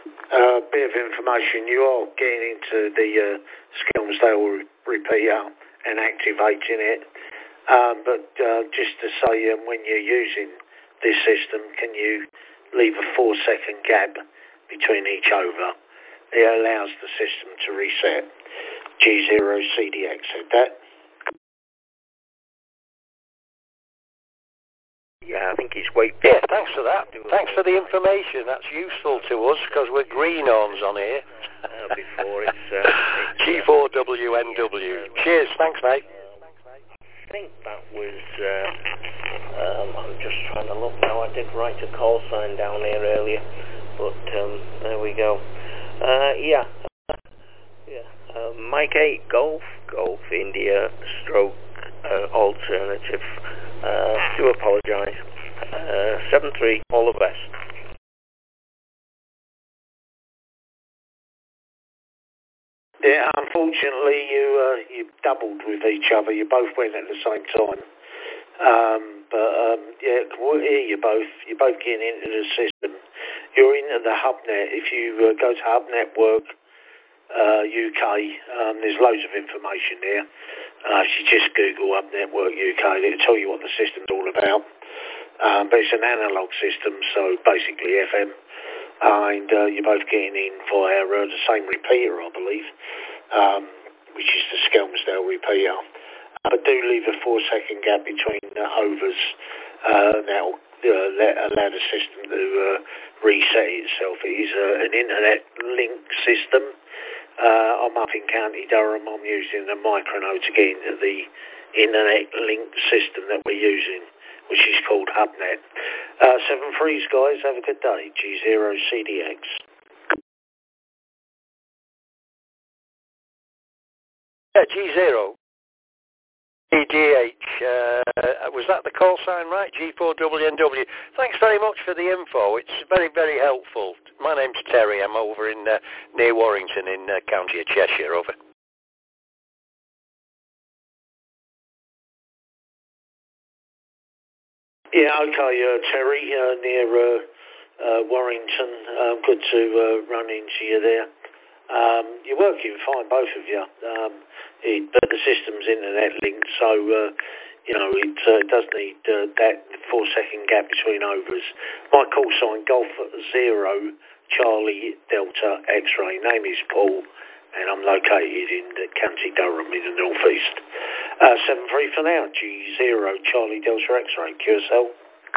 Bit of information. You are getting into the Skelmersdale repeater and activating it. But just to say, when you're using this system, can you leave a 4-second gap between each over? It allows the system to reset. G0CDX said that. Yeah, I think it's weight. Yeah, thanks for that. Thanks for the information. That's useful to us because we're greenhorns on here. Before it's G4WNW. Cheers, thanks, mate. I think that was. I'm just trying to look now. I did write a call sign down here earlier, but there we go. Yeah. Mike 8 Golf India stroke alternative. Do apologise. 7-3, all the best. Yeah, unfortunately, you doubled with each other. You both went at the same time. Yeah, we'll hear you both. You're both getting into the system. You're into the HubNet. If you go to Hub Network UK, there's loads of information there. If you just Google Hub Network UK, it'll tell you what the system's all about. But it's an analog system, so basically FM. And you're both getting in via the same repeater, I believe, which is the Skelmersdale repeater. But do leave a 4-second gap between overs. That'll allow the system to reset itself. It is an internet link system. I'm up in County Durham. I'm using a Microno to get into the internet link system that we're using, which is called HubNet. 7-3s, guys. Have a good day. G0CDX. G0. CDH, was that the call sign right? G4WNW. Thanks very much for the info. It's very, very helpful. My name's Terry. I'm over in near Warrington in County of Cheshire. Over. Yeah, okay, Terry, near Warrington. Good to run into you there. You're working fine, both of you. But the system's internet linked, so it does need that 4-second gap between overs. My call sign Golf 0 Charlie Delta X-ray. Name is Paul, and I'm located in the County Durham in the northeast. 7-3 for now. G0 Charlie Delta X-ray. QSL.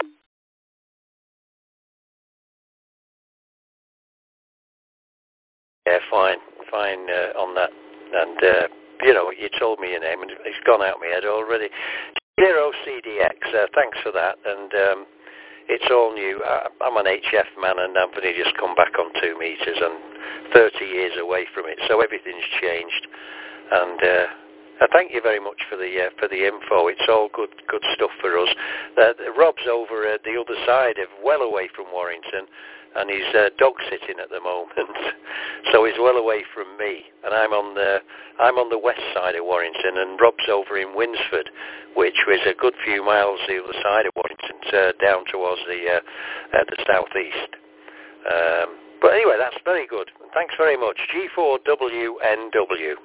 Yeah, fine on that, and you told me your name, and it's gone out of my head already. 0CDX, thanks for that, and it's all new. I'm an HF man, and Anthony just come back on 2 meters, and 30 years away from it, so everything's changed, and I thank you very much for the info. It's all good stuff for us. Rob's over the other side, well away from Warrington, and he's dog sitting at the moment, so he's well away from me. And I'm on the west side of Warrington, and Rob's over in Winsford, which was a good few miles the other side of Warrington, down towards the southeast. But anyway, that's very good. Thanks very much. G4WNW.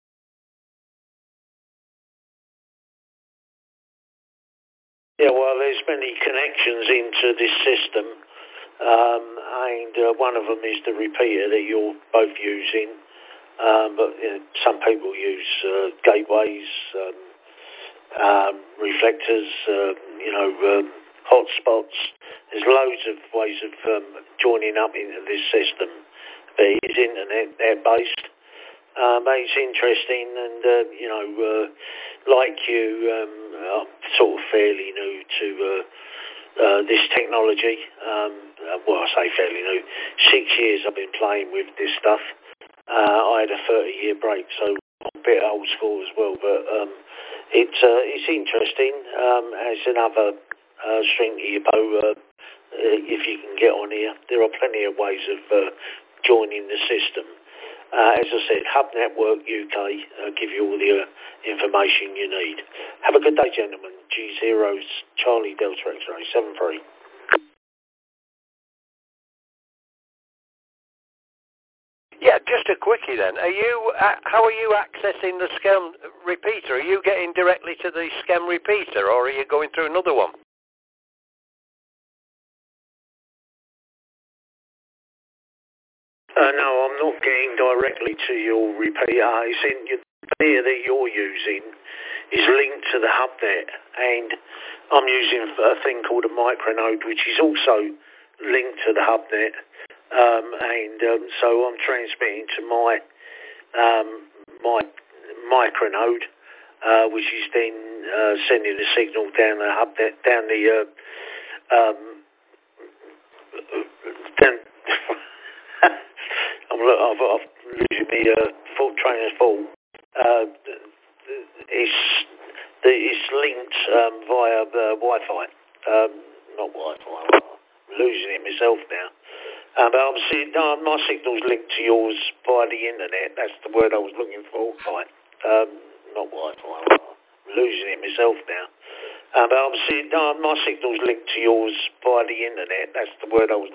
Yeah, well, there's many connections into this system, and one of them is the repeater that you're both using. But some people use gateways, reflectors, hotspots. There's loads of ways of joining up into this system. But it's internet-based. But it's interesting, and like you, I'm sort of fairly new to this technology. Well, I say fairly new. 6 years I've been playing with this stuff. I had a 30-year break, so I'm a bit old school as well. But it's interesting. It's another string to your bow. If you can get on here, there are plenty of ways of joining the system. As I said, Hub Network UK give you all the information you need. Have a good day, gentlemen. G0's Charlie Delta X-ray 7-3. Yeah, just a quickie then. How are you accessing the SCEM repeater? Are you getting directly to the SCEM repeater, or are you going through another one? No, I'm not getting directly to your repeater. It's in the repeater that you're using is linked to the HubNet, and I'm using a thing called a micronode, which is also linked to the HubNet, so I'm transmitting to my micronode, which is then sending the signal down the HubNet, down I'm losing me full train of thought. It's linked via Wi-Fi, not Wi-Fi. I'm losing it myself now. But I'm seeing my signal's linked to yours via the internet. That's the word I was looking for. Right. Not Wi-Fi. I'm losing it myself now. But I'm seeing my signal's linked to yours via the internet. That's the word I was